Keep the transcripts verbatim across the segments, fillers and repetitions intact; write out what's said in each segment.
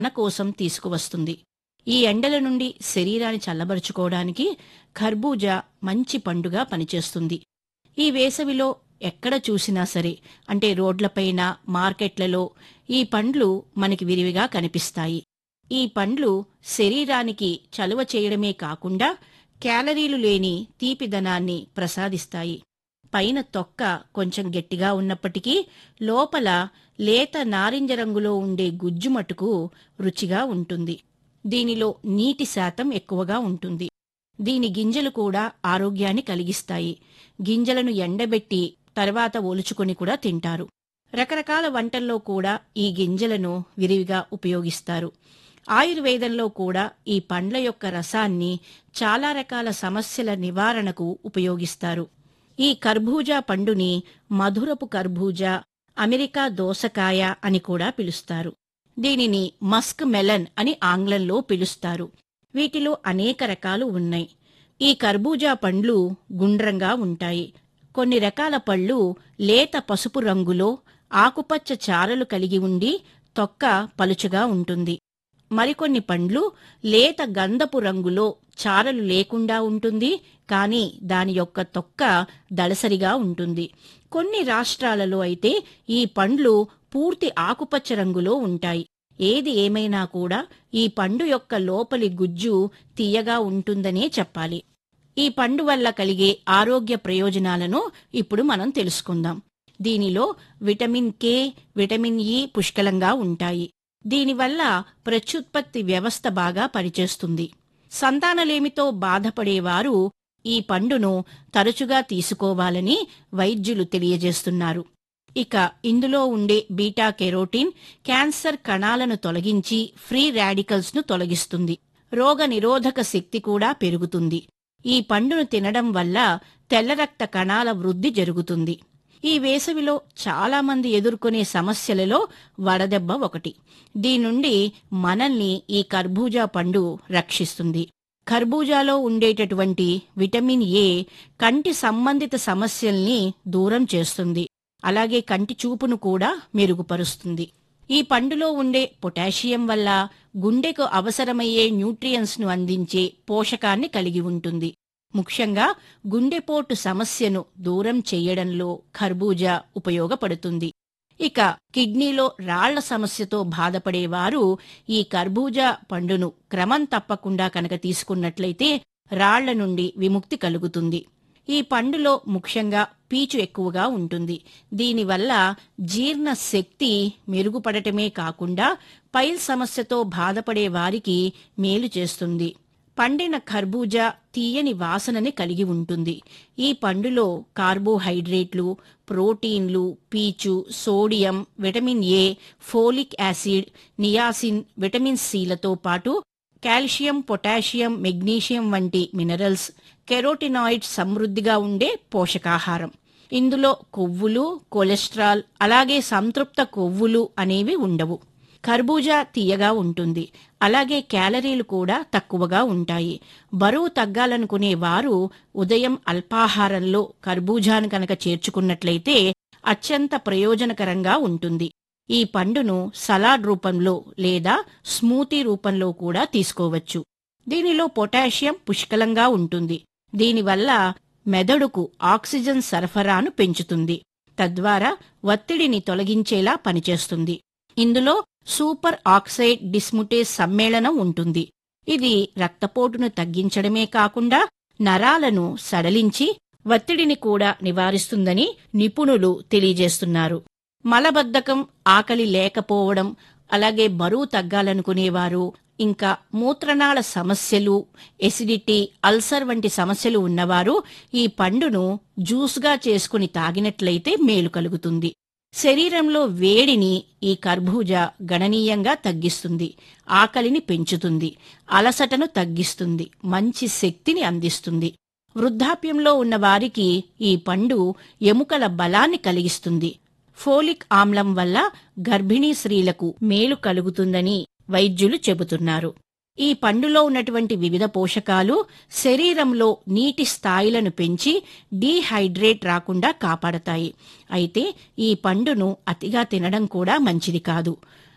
మన కోసం తీసుకువస్తుంది. ఈ ఎండల నుండి శరీరాన్ని చల్లబరుచుకోవడానికి ఖర్బూజా మంచి పండుగా పనిచేస్తుంది. ఈ వేసవిలో ఎక్కడ చూసినా సరే, అంటే రోడ్లపైన, మార్కెట్లలో ఈ పండ్లు మనకి విరివిగా కనిపిస్తాయి. ఈ పండ్లు శరీరానికి చలువ చేయడమే కాకుండా క్యాలరీలు లేని తీపిదనాన్ని ప్రసాదిస్తాయి. పైన తొక్క కొంచెం గట్టిగా ఉన్నప్పటికీ లోపల లేత నారింజ రంగులో ఉండే గుజ్జు మటుకు రుచిగా ఉంటుంది. దీనిలో నీటి శాతం ఎక్కువగా ఉంటుంది. దీని గింజలు కూడా ఆరోగ్యాన్ని కలిగిస్తాయి. గింజలను ఎండబెట్టి తర్వాత ఒలుచుకొని కూడా తింటారు. రకరకాల వంటల్లో కూడా ఈ గింజలను విరివిగా ఉపయోగిస్తారు. ఆయుర్వేదంలో కూడా ఈ పండ్ల యొక్క రసాన్ని చాలా రకాల సమస్యల నివారణకు ఉపయోగిస్తారు. ఈ కర్బూజా పండుని మధురపు కర్బూజా, అమెరికా దోసకాయ అని కూడా పిలుస్తారు. దీనిని మస్క్ మెలన్ అని ఆంగ్లంలో పిలుస్తారు. వీటిలో అనేక రకాలు ఉన్నాయి. ఈ కర్బూజా పండ్లు గుండ్రంగా ఉంటాయి. కొన్ని రకాల పళ్ళు లేత పసుపు రంగులో ఆకుపచ్చ చారలు కలిగి ఉండి తొక్క పలుచగా ఉంటుంది. మరికొన్ని పండ్లు లేత గంధపు రంగులో చారలు లేకుండా ఉంటుంది, కానీ దాని యొక్క తొక్క దళసరిగా ఉంటుంది. కొన్ని రాష్ట్రాలలో అయితే ఈ పండ్లు పూర్తి ఆకుపచ్చ రంగులో ఉంటాయి. ఏది ఏమైనా కూడా ఈ పండు యొక్క లోపలి గుజ్జు తీయగా ఉంటుందనే చెప్పాలి. ఈ పండు వల్ల కలిగే ఆరోగ్య ప్రయోజనాలను ఇప్పుడు మనం తెలుసుకుందాం. దీనిలో విటమిన్ కే, విటమిన్ ఇ పుష్కలంగా ఉంటాయి. దీనివల్ల ప్రత్యుత్పత్తి వ్యవస్థ బాగా పనిచేస్తుంది. సంతానలేమితో బాధపడేవారు ఈ పండును తరచుగా తీసుకోవాలని వైద్యులు తెలియజేస్తున్నారు. ఇక ఇందులో ఉండే బీటా కెరోటిన్ క్యాన్సర్ కణాలను తొలగించి ఫ్రీ రాడికల్స్ ను తొలగిస్తుంది. రోగ నిరోధక శక్తి కూడా పెరుగుతుంది. ఈ పండును తినడం వల్ల తెల్ల రక్త కణాల వృద్ధి జరుగుతుంది. ఈ వేసవిలో చాలా మంది ఎదుర్కొనే సమస్యలలో వడదెబ్బ ఒకటి. దీని నుండి మనల్ని ఈ కర్బూజా పండు రక్షిస్తుంది. కర్బూజాలో ఉండేటటువంటి విటమిన్ ఏ కంటి సంబంధిత సమస్యల్ని దూరం చేస్తుంది. అలాగే కంటి చూపును కూడా మెరుగుపరుస్తుంది. ఈ పండులో ఉండే పొటాషియం వల్ల గుండెకు అవసరమయ్యే న్యూట్రియన్స్ ను అందించే పోషకాన్ని కలిగి ఉంటుంది. ముఖ్యంగా గుండెపోటు సమస్యను దూరం చేయడంలో ఖర్బూజా ఉపయోగపడుతుంది. ఇక కిడ్నీలో రాళ్ల సమస్యతో బాధపడేవారు ఈ కర్బూజా పండును క్రమం తప్పకుండా కనుక తీసుకున్నట్లయితే రాళ్ల నుండి విముక్తి కలుగుతుంది. ఈ పండులో ముఖ్యంగా పీచు ఎక్కువగా ఉంటుంది. దీనివల్ల జీర్ణ శక్తి మెరుగుపడటమే కాకుండా పైల్ సమస్యతో బాధపడే వారికి మేలు చేస్తుంది. పండిన ఖర్బూజా తీయని వాసనని కలిగి ఉంటుంది. ఈ పండులో కార్బోహైడ్రేట్లు, ప్రోటీన్లు, పీచు, sodium, vitamin A, folic acid, niacin, vitamin సిలతో పాటు కాల్షియం, పొటాషియం, మెగ్నీషియం వంటి మినరల్స్, కెరోటినాయిడ్స్ సమృద్ధిగా ఉండే పోషకాహారం. ఇందులో కొవ్వులు, కొలెస్ట్రాల్, అలాగే సంతృప్త కొవ్వులు అనేవి ఉండవు. ఖర్బూజా తీయగా ఉంటుంది. అలాగే క్యాలరీలు కూడా తక్కువగా ఉంటాయి. బరువు తగ్గాలనుకునే వారు ఉదయం అల్పాహారంలో కర్బూజాను కనుక చేర్చుకున్నట్లయితే అత్యంత ప్రయోజనకరంగా ఉంటుంది. ఈ పండును సలాడ్ రూపంలో లేదా స్మూతీ రూపంలో కూడా తీసుకోవచ్చు. దీనిలో పొటాషియం పుష్కలంగా ఉంటుంది. దీనివల్ల మెదడుకు ఆక్సిజన్ సరఫరాను పెంచుతుంది. తద్వారా ఒత్తిడిని తొలగించేలా పనిచేస్తుంది. ఇందులో సూపర్ ఆక్సైడ్ డిస్ముటేస్ సమ్మేళనం ఉంటుంది. ఇది రక్తపోటును తగ్గించడమే కాకుండా నరాలను సడలించి ఒత్తిడిని కూడా నివారిస్తుందని నిపుణులు తెలియజేస్తున్నారు. మలబద్ధకం, ఆకలి లేకపోవడం, అలాగే బరువు తగ్గాలనుకునేవారు, ఇంకా మూత్రనాళ సమస్యలు, ఎసిడిటీ, అల్సర్ వంటి సమస్యలు ఉన్నవారు ఈ పండును జ్యూస్గా చేసుకుని తాగినట్లయితే మేలు కలుగుతుంది. శరీరంలో వేడిని ఈ కర్బూజా గణనీయంగా తగ్గిస్తుంది. ఆకలిని పెంచుతుంది. అలసటను తగ్గిస్తుంది. మంచి శక్తిని అందిస్తుంది. వృద్ధాప్యంలో ఉన్న వారికి ఈ పండు ఎముకల బలాన్ని కలిగిస్తుంది. ఫోలిక్ ఆమ్లం వల్ల గర్భిణీ స్త్రీలకు మేలు కలుగుతుందని వైద్యులు చెబుతున్నారు. ఈ పండులో ఉన్నటువంటి వివిధ పోషకాలు శరీరంలో నీటి స్థాయిలను పెంచి డీహైడ్రేట్ రాకుండా కాపాడతాయి. అయితే ఈ పండును అతిగా తినడం కూడా మంచిది కాదు.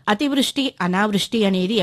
అతివృష్టి అనావృష్టి అనేది